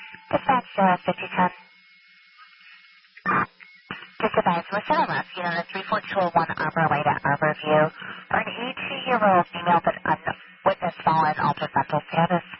Dispatch 5210. Just advise, we're still rescue on a 34201 Arbor Way to Arborview for an 82-year-old female with a fallen altered mental status.